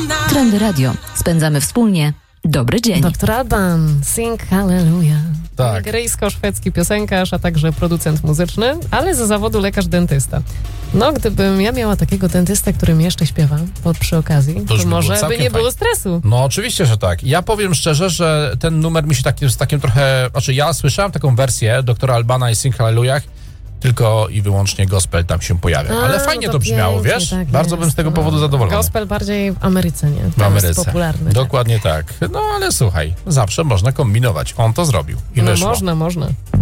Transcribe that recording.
Trendy Radio. Spędzamy wspólnie dobry dzień. Dr. Alban, Sing Hallelujah. Tak. Nigeryjsko-szwedzki piosenkarz, a także producent muzyczny, ale z zawodu lekarz-dentysta. No, gdybym ja miała takiego dentystę, który mi jeszcze śpiewa przy okazji, to może by nie było stresu. No oczywiście, że tak. Ja powiem szczerze, że ten numer mi się z takim trochę... Znaczy ja słyszałem taką wersję doktora Albana i Sing Hallelujah, tylko i wyłącznie gospel tam się pojawia. Ale fajnie to brzmiało, pięknie, wiesz? Tak bardzo bym z tego powodu zadowolony. Gospel bardziej w Ameryce, nie? W Ameryce. Jest popularny. Dokładnie tak. No ale słuchaj, zawsze można kombinować. On to zrobił. I no wyszło. można.